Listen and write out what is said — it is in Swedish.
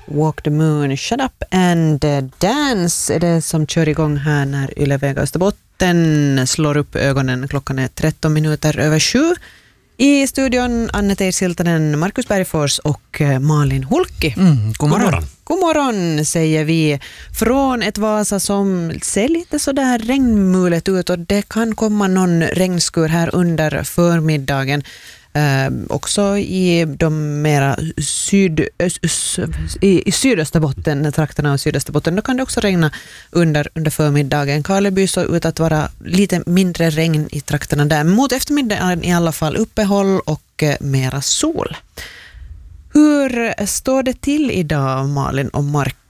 Walk the Moon, Shut Up and Dance är det som kör igång här när Yle Vega Österbotten slår upp ögonen. Klockan är 13 minuter över 7. I studion Anne Teir Siltanen, Markus Bergfors och Malin Hulki. God morgon. God morgon säger vi från ett Vasa som ser lite sådär regnmulet ut och det kan komma någon regnskur här under förmiddagen. Också i de mera i Sydösterbotten, trakterna av Sydösterbotten, då kan det också regna under förmiddagen. Karleby såg ut att vara lite mindre regn i trakterna där. Mot eftermiddagen i alla fall uppehåll och mera sol. Hur står det till idag, Malin och Markus?